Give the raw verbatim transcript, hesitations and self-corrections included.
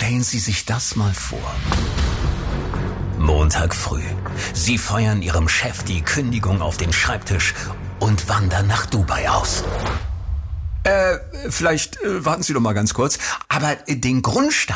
Stellen Sie sich das mal vor. Montag früh. Sie feuern Ihrem Chef die Kündigung auf den Schreibtisch und wandern nach Dubai aus. Äh, vielleicht äh, warten Sie doch mal ganz kurz. Aber äh, den Grundstein